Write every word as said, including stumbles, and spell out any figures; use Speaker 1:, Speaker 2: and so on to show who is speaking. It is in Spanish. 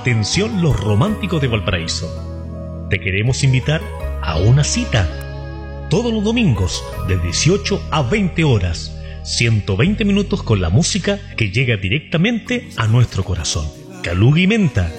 Speaker 1: Atención los románticos de Valparaíso. Te queremos invitar a una cita. Todos los domingos, de dieciocho a veinte horas. ciento veinte minutos con la música que llega directamente a nuestro corazón. Caluga y Menta,